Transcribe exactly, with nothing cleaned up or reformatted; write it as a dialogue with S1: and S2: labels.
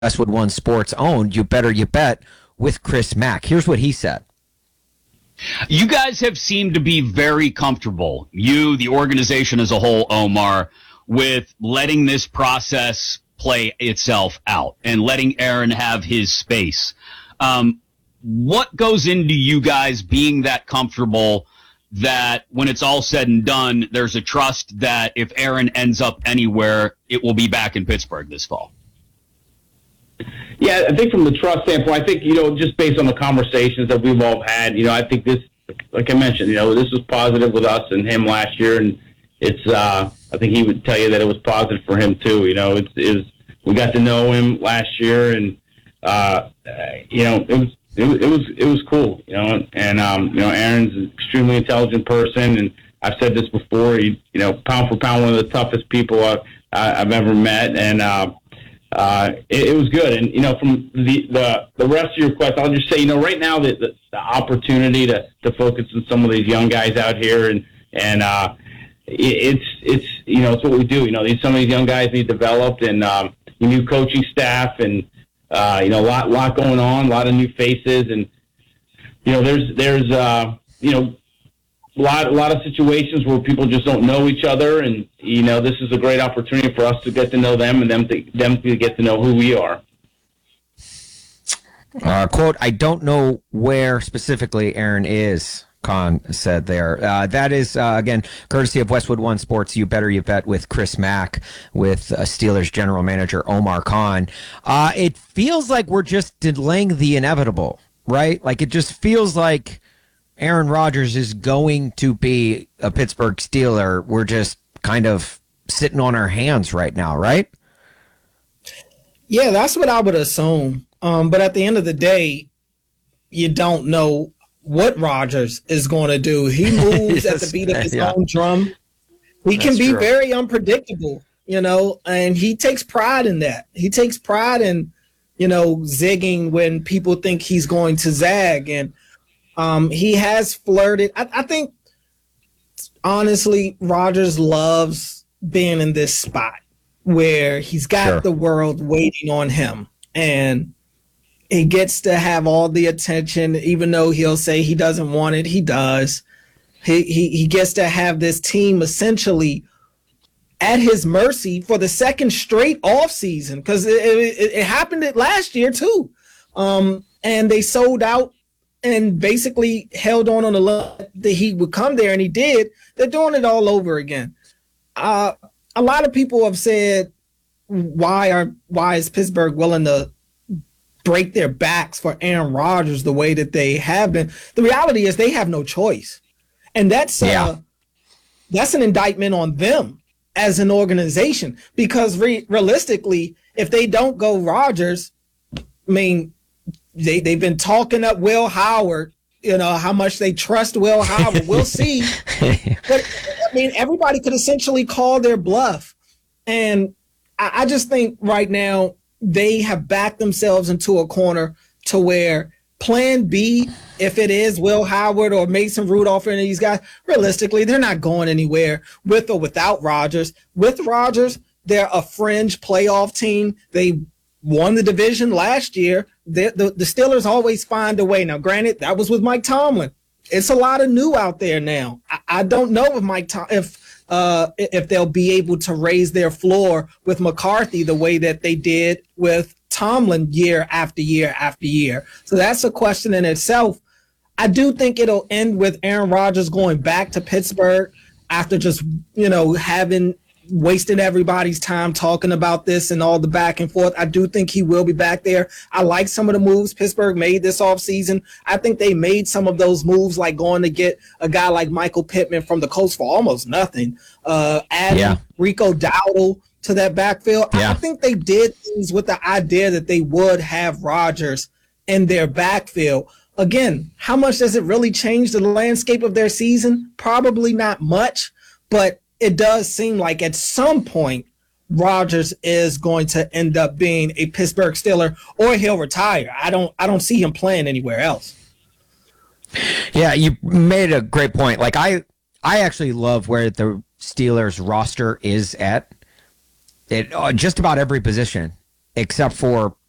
S1: Westwood One Sports owned You Better You Bet with Chris Mack. Here's what he said.
S2: You guys have seemed to be very comfortable, you, the organization as a whole, Omar, with letting this process play itself out and letting Aaron have his space. Um, what goes into you guys being that comfortable that when it's all said and done, there's a trust that if Aaron ends up anywhere, it will be back in Pittsburgh this fall?
S3: Yeah, I think from the trust standpoint, I think, you know, just based on the conversations that we've all had, you know, I think this, like I mentioned, you know, this was positive with us and him last year, and it's, uh, I think he would tell you that it was positive for him too. You know, it's, is we got to know him last year, and uh, you know, it was, it was, it was, it was cool, you know, and um, you know, Aaron's an extremely intelligent person, and I've said this before, he, you know, pound for pound, one of the toughest people I've, I've ever met, and. Uh, Uh, it, it was good. And, you know, from the, the, the rest of your question, I'll just say, you know, right now the, the, the opportunity to, to focus on some of these young guys out here, and, and, uh, it, it's, it's, you know, it's what we do. You know, these, some of these young guys need developed, and, um, new coaching staff, and, uh, you know, a lot, lot going on, a lot of new faces. And, you know, there's, there's, uh, you know, a lot, a lot of situations where people just don't know each other, and you know, this is a great opportunity for us to get to know them, and them to them to get to know who we are.
S1: Uh, quote: I don't know where specifically Aaron is. Khan said there. Uh, that is uh, again courtesy of Westwood One Sports. You Better You Bet with Chris Mack, with uh, Steelers general manager Omar Khan. Uh, it feels like we're just delaying the inevitable, right? Like it just feels like Aaron Rodgers is going to be a Pittsburgh Steeler. We're just kind of sitting on our hands right now, right?
S4: Yeah, that's what I would assume. Um, but at the end of the day, you don't know what Rodgers is going to do. He moves yes, at the beat of his yeah. own drum. He that's can be true. very unpredictable, you know, and he takes pride in that. He takes pride in, you know, zigging when people think he's going to zag. And Um, he has flirted. I, I think, honestly, Rodgers loves being in this spot where he's got sure. the world waiting on him, and he gets to have all the attention, even though he'll say he doesn't want it. He does. He he, he gets to have this team essentially at his mercy for the second straight off season, because it, it, it happened last year too, um, and they sold out and basically held on on the love that he would come there, and he did. They're doing it all over again. Uh, a lot of people have said, why are why is Pittsburgh willing to break their backs for Aaron Rodgers the way that they have been? The reality is they have no choice. And that's, yeah. uh, that's an indictment on them as an organization, because re- realistically, if they don't go Rodgers, I mean, They, they've been talking up Will Howard, you know, how much they trust Will Howard. We'll see. But, I mean, everybody could essentially call their bluff. And I, I just think right now they have backed themselves into a corner to where plan B, if it is Will Howard or Mason Rudolph or any of these guys, realistically, they're not going anywhere with or without Rodgers. With Rodgers, they're a fringe playoff team. They won the division last year. The, the, the Steelers always find a way. Now, granted, that was with Mike Tomlin. It's a lot of new out there now. I, I don't know if Mike Tom, if uh, if they'll be able to raise their floor with McCarthy the way that they did with Tomlin year after year after year. So that's a question in itself. I do think it'll end with Aaron Rodgers going back to Pittsburgh after just, you know, having wasted everybody's time talking about this and all the back and forth. I do think he will be back there. I like some of the moves Pittsburgh made this offseason. I think they made some of those moves, like going to get a guy like Michael Pittman from the Colts for almost nothing, uh, adding yeah. Rico Dowdle to that backfield. Yeah. I think they did things with the idea that they would have Rodgers in their backfield. Again, how much does it really change the landscape of their season? Probably not much, but it does seem like at some point Rodgers is going to end up being a Pittsburgh Steeler, or he'll retire. I don't I don't see him playing anywhere else.
S1: Yeah, you made a great point. Like I I actually love where the Steelers roster is at. It uh, just about every position except for